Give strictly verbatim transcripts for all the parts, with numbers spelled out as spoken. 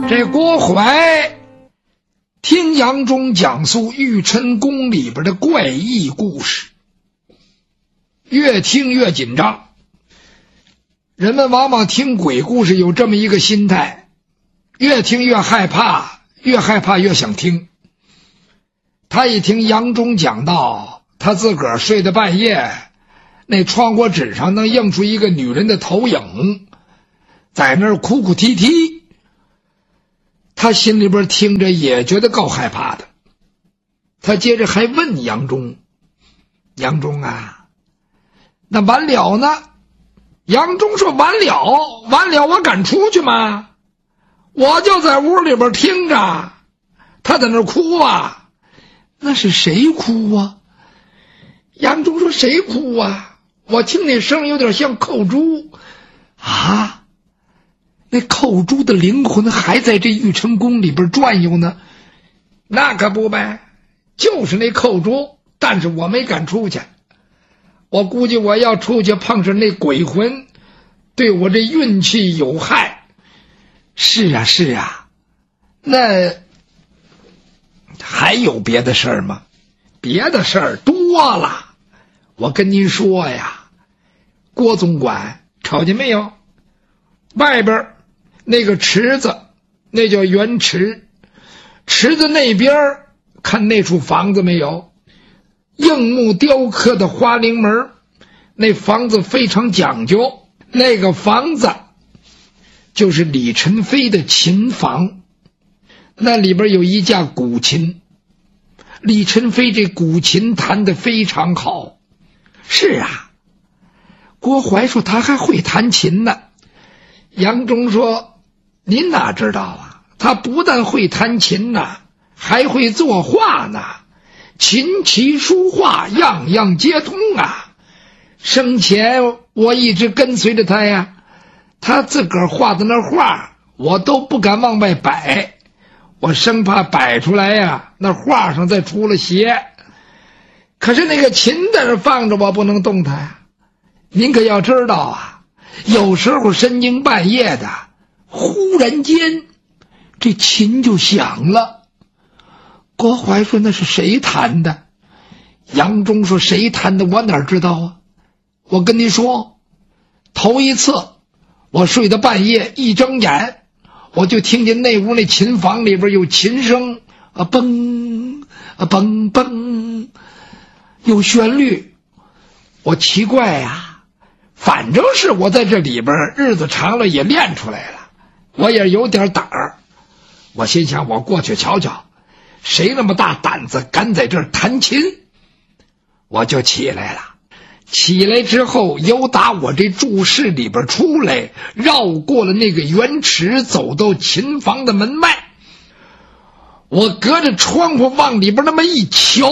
这郭槐听杨忠讲述玉琛宫里边的怪异故事，越听越紧张。人们往往听鬼故事有这么一个心态，越听越害怕，越害怕越想听。他一听杨忠讲到他自个儿睡的半夜，那窗户纸上能映出一个女人的头影，在那儿哭哭啼啼，他心里边听着也觉得够害怕的。他接着还问杨忠：杨忠啊，那完了呢？杨忠说：完了，完了，我敢出去吗？我就在屋里边听着，他在那儿哭啊。那是谁哭啊？杨忠说：谁哭啊？我听那声有点像寇猪啊。那寇猪的灵魂还在这玉琛宫里边转悠呢。那可不呗，就是那寇猪，但是我没敢出去。我估计我要出去碰上那鬼魂，对我这运气有害。是啊是啊，那还有别的事儿吗？别的事儿多了。我跟您说呀，郭总管瞅见没有？外边那个池子，那叫圆池。池子那边看那处房子没有？硬木雕刻的花棂门，那房子非常讲究。那个房子就是李宸飞的琴房，那里边有一架古琴。李宸飞这古琴弹得非常好。是啊，郭槐说他还会弹琴呢。杨忠说：您哪知道啊？他不但会弹琴呢，还会作画呢，琴棋书画样样皆通啊。生前我一直跟随着他呀，他自个儿画的那画我都不敢往外摆，我生怕摆出来呀，那画上再出了邪。可是那个琴在那放着，我不能动它呀。您可要知道啊，有时候深更半夜的，忽然间这琴就响了。郭槐说：那是谁弹的？杨忠说：谁弹的我哪知道啊？我跟您说，头一次我睡到半夜，一睁眼我就听见那屋那琴房里边有琴声啊，嘣啊嘣嘣，有旋律。我奇怪呀，反正是我在这里边日子长了也练出来了，我也有点胆儿。我心想，我过去瞧瞧，谁那么大胆子敢在这儿弹琴？我就起来了。起来之后，由打我这住室里边出来，绕过了那个圆池，走到琴房的门外。我隔着窗户往里边那么一瞧，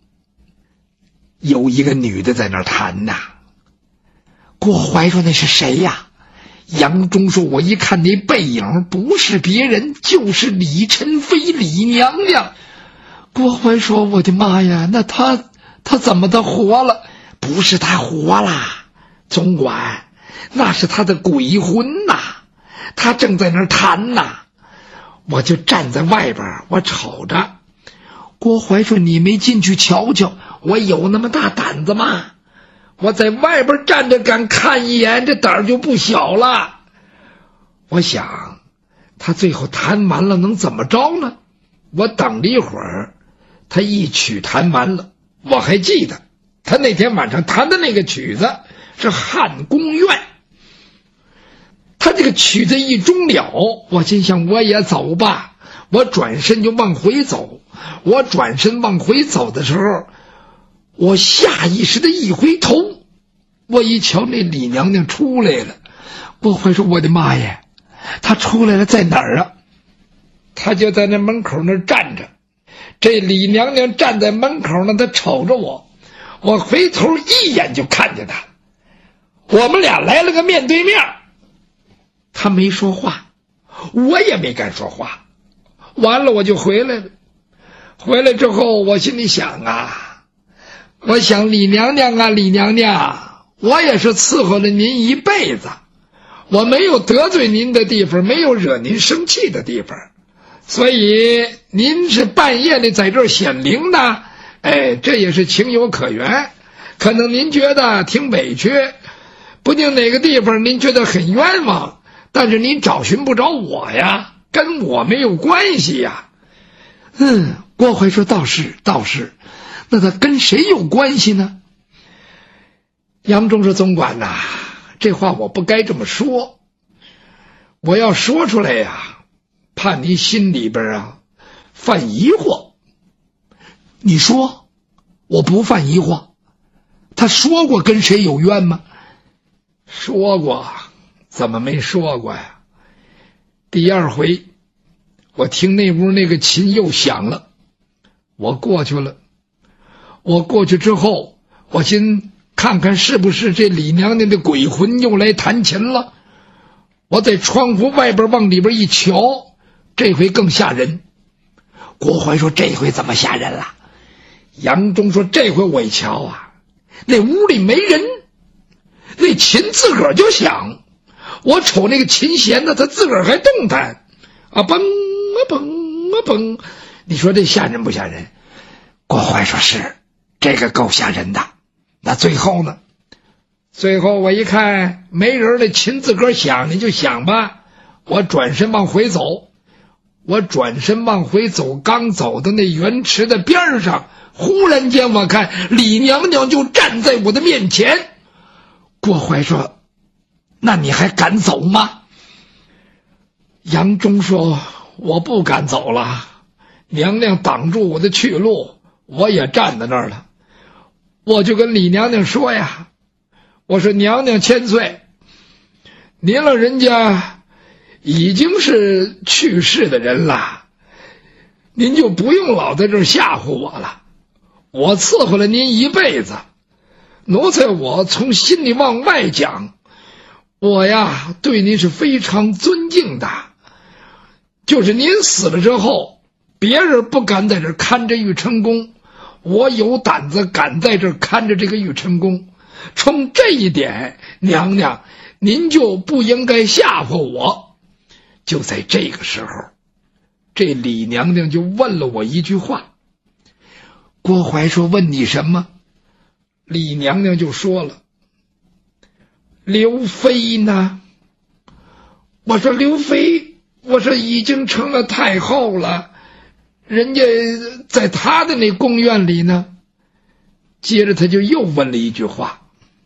有一个女的在那儿弹呐。郭槐说：那是谁呀？杨忠说：我一看那背影，不是别人，就是李宸飞李娘娘。郭槐说：我的妈呀，那他他怎么的活了？不是他活了，总管，那是他的鬼魂呐，他正在那儿弹呐。我就站在外边，我瞅着。郭槐说：你没进去瞧瞧？我有那么大胆子吗？我在外边站着敢看一眼，这胆儿就不小了。我想他最后弹完了能怎么着呢？我等了一会儿，他一曲弹完了。我还记得他那天晚上弹的那个曲子是《汉宫怨》。他这个曲子一终了，我心想我也走吧。我转身就往回走。我转身往回走的时候，我下意识的一回头，我一瞧那李娘娘出来了。郭槐说：我的妈呀，她出来了，在哪儿啊？她就在那门口那站着。这李娘娘站在门口呢，她瞅着我，我回头一眼就看见她，我们俩来了个面对面。她没说话，我也没敢说话。完了我就回来了。回来之后我心里想啊，我想李娘娘啊，李娘娘，我也是伺候了您一辈子， 我没有得罪您的地方，没有惹您生气的地方，所以您是半夜里在这儿显灵呢，哎，这也是情有可原。可能您觉得挺委屈，不定哪个地方您觉得很冤枉，但是您找寻不着我呀，跟我没有关系呀。嗯，郭槐说倒是倒是，那他跟谁有关系呢？杨忠说总管呐，这话我不该这么说，我要说出来呀，怕你心里边啊犯疑惑。你说，我不犯疑惑。他说过跟谁有冤吗？说过，怎么没说过呀？第二回，我听那屋那个琴又响了，我过去了。我过去之后，我先看看是不是这李娘娘的鬼魂又来弹琴了。我在窗户外边往里边一瞧，这回更吓人。郭槐说这回怎么吓人了？杨忠说这回我一瞧啊，那屋里没人，那琴自个儿就响，我瞅那个琴弦呢，它自个儿还动弹啊，嘣啊嘣啊嘣，你说这吓人不吓人？郭槐说是，这个够吓人的。那最后呢？最后我一看没人了，琴自个儿响，你就响吧。我转身往回走，我转身往回走，刚走到那圆池的边上，忽然间我看李娘娘就站在我的面前。郭槐说那你还敢走吗？杨忠说我不敢走了，娘娘挡住我的去路，我也站在那儿了。我就跟李娘娘说呀，我说娘娘千岁，您老人家已经是去世的人了，您就不用老在这儿吓唬我了，我伺候了您一辈子，奴才我从心里往外讲，我呀对您是非常尊敬的，就是您死了之后，别人不敢在这儿看着玉成宫，我有胆子敢在这儿看着这个玉成宫，从这一点，娘娘您就不应该吓唬我。就在这个时候，这李娘娘就问了我一句话。郭槐说问你什么？李娘娘就说了，刘妃呢？我说刘妃，我说已经成了太后了，人家在她的那宫院里呢。接着他就又问了一句话，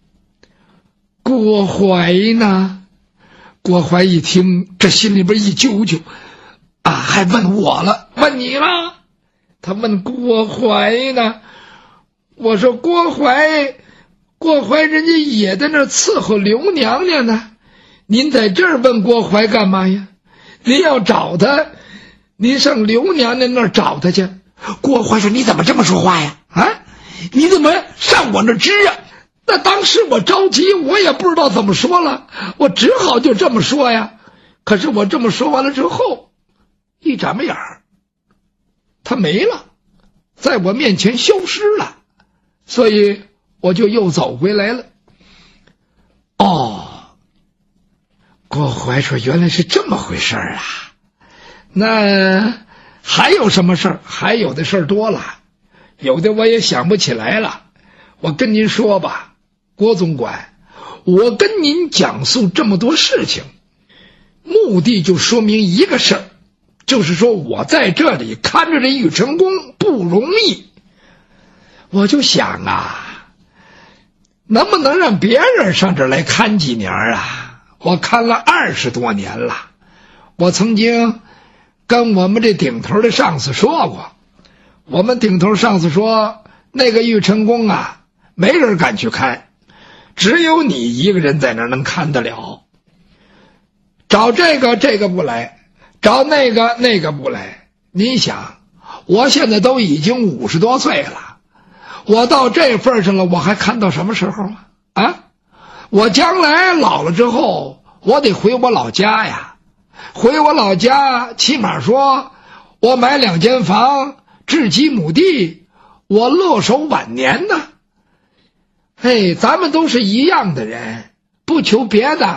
郭槐呢？郭槐一听，这心里边一揪揪啊，还问我了，问你了？他问郭槐呢？我说郭槐，郭槐人家也在那伺候刘娘娘呢，您在这儿问郭槐干嘛呀？您要找他，您上刘娘娘那儿找他去。郭槐说你怎么这么说话呀？啊，你怎么上我那儿支啊？那当时我着急，我也不知道怎么说了，我只好就这么说呀。可是我这么说完了之后，一眨巴眼儿，他没了，在我面前消失了，所以我就又走回来了。哦，郭槐说原来是这么回事啊。那还有什么事儿？还有的事儿多了，有的我也想不起来了。我跟您说吧，郭总管，我跟您讲述这么多事情，目的就说明一个事儿，就是说我在这里看着这玉成宫不容易。我就想啊，能不能让别人上这儿来看几年啊？我看了二十多年了，我曾经跟我们这顶头的上司说过，我们顶头上司说那个玉成宫啊，没人敢去看，只有你一个人在那儿能看得了。找这个这个不来，找那个那个不来。你想，我现在都已经五十多岁了，我到这份上了，我还看到什么时候啊？啊，我将来老了之后，我得回我老家呀。回我老家，起码说我买两间房，置几亩地，我乐守晚年呢。哎，咱们都是一样的人，不求别的，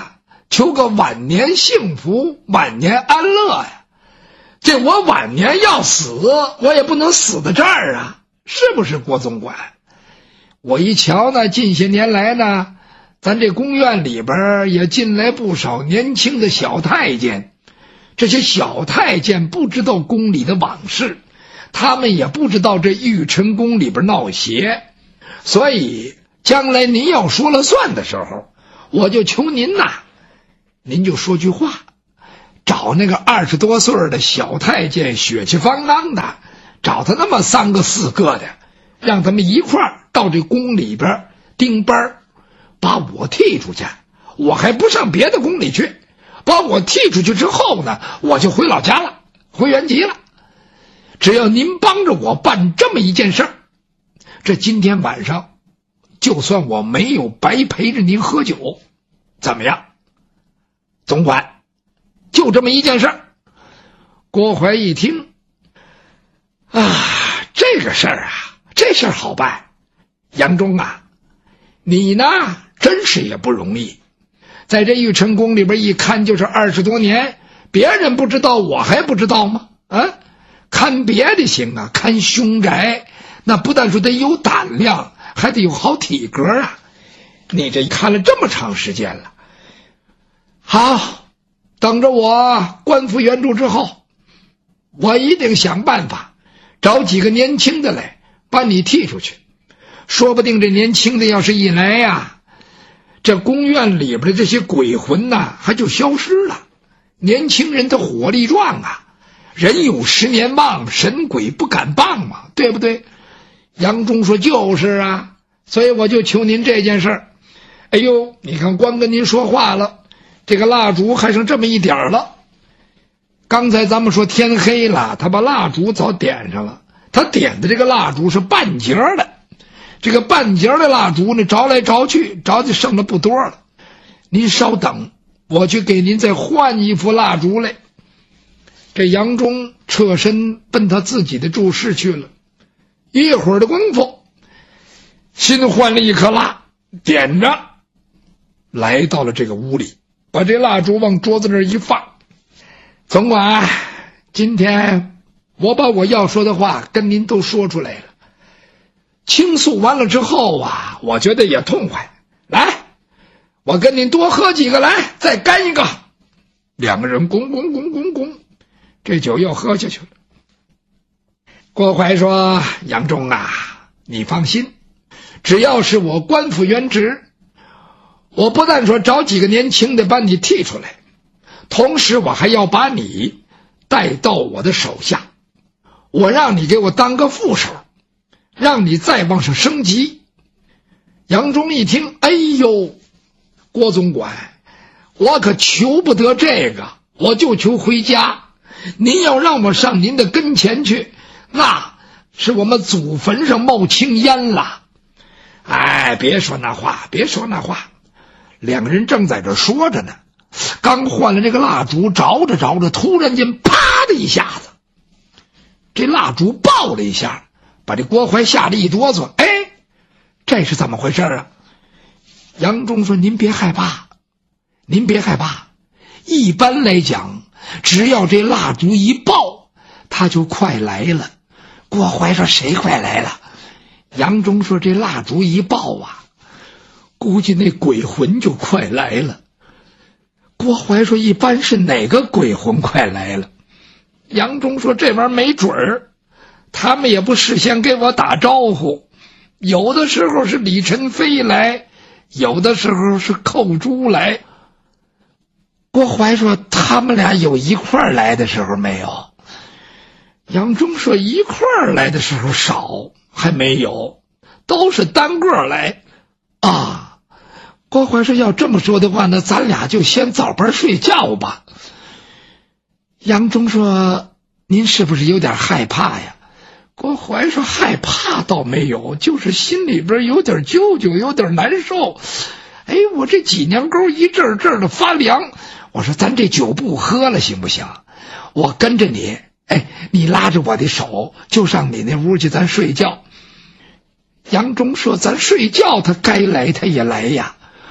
求个晚年幸福，晚年安乐呀。这我晚年要死，我也不能死在这儿啊，是不是郭总管？我一瞧呢，近些年来呢，咱这宫院里边也进来不少年轻的小太监，这些小太监不知道宫里的往事，他们也不知道这玉晨宫里边闹邪，所以将来您要说了算的时候，我就求您呐，您就说句话，找那个二十多岁的小太监血气方刚的，找他那么三个四个的，让他们一块儿到这宫里边盯班，把我踢出去，我还不上别的宫里去，把我踢出去之后呢，我就回老家了，回原籍了。只要您帮着我办这么一件事儿，这今天晚上就算我没有白陪着您喝酒，怎么样？总管，就这么一件事儿。郭槐一听，啊，这个事儿啊，这事儿好办。杨忠啊，你呢真是也不容易，在这玉晨宫里边一看就是二十多年，别人不知道我还不知道吗？啊，看别的行啊，看凶宅那不但说得有胆量，还得有好体格啊。你这看了这么长时间了，好，等着我官复原主之后，我一定想办法找几个年轻的来把你踢出去。说不定这年轻的要是一来呀，这宫院里边的这些鬼魂呐，还就消失了。年轻人他火力壮啊，人有十年旺，神鬼不敢傍嘛，对不对？杨忠说就是啊，所以我就求您这件事儿。哎呦，你看光跟您说话了，这个蜡烛还剩这么一点了。刚才咱们说天黑了，他把蜡烛早点上了，他点的这个蜡烛是半截的，这个半截的蜡烛呢，着来着去，着就剩的不多了。您稍等，我去给您再换一副蜡烛来。这杨忠侧身奔他自己的住室去了，一会儿的功夫，新换了一颗蜡，点着，来到了这个屋里，把这蜡烛往桌子那儿一放。总管，今天我把我要说的话跟您都说出来了，倾诉完了之后啊，我觉得也痛快。来，我跟您多喝几个，来，再干一个。两个人拱拱拱拱拱，这酒又喝下去了。郭槐说，杨忠啊，你放心，只要是我官复原职，我不但说找几个年轻的把你踢出来，同时我还要把你带到我的手下，我让你给我当个副手，让你再往上升级。杨忠一听，哎呦，郭总管，我可求不得这个，我就求回家。您要让我上您的跟前去，那是我们祖坟上冒青烟了。哎，别说那话，别说那话。两个人正在这说着呢，刚换了这个蜡烛，着着着着，突然间啪的一下子，这蜡烛爆了一下，把这郭槐吓得一哆嗦。哎，这是怎么回事啊？杨忠说，您别害怕，您别害怕，一般来讲，只要这蜡烛一爆，他就快来了。郭槐说，谁快来了？杨忠说，这蜡烛一爆啊，估计那鬼魂就快来了。郭槐说，一般是哪个鬼魂快来了？杨忠说，这玩意儿没准儿，他们也不事先给我打招呼，有的时候是李宸飞来，有的时候是寇珠来。郭槐说，他们俩有一块儿来的时候没有？杨忠说，一块儿来的时候少，还没有，都是单个来啊。郭槐说，要这么说的话，那咱俩就先早班睡觉吧。杨忠说，您是不是有点害怕呀？郭槐说，害怕倒没有，就是心里边有点揪揪，有点难受。哎，我这脊梁沟一阵阵的发凉。我说，咱这酒不喝了行不行？我跟着你，哎，你拉着我的手就上你那屋去，咱睡觉。杨忠说，咱睡觉他该来他也来呀。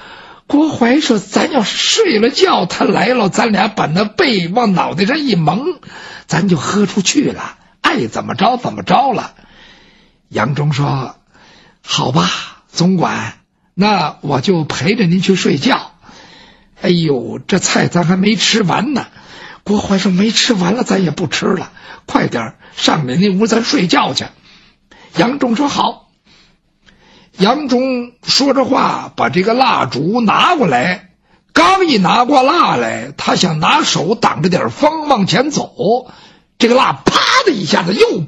郭槐说咱要是睡了觉，他来了，咱俩把那被往脑袋上一蒙，咱就喝出去了，爱怎么着怎么着了。杨忠说好吧，总管，那我就陪着您去睡觉。哎呦，这菜咱还没吃完呢。郭槐说没吃完了，咱也不吃了，快点上你那屋咱睡觉去。杨忠说好。杨忠说着话，把这个蜡烛拿过来，刚一拿过蜡来，他想拿手挡着点风往前走，这个蜡啪的一下子又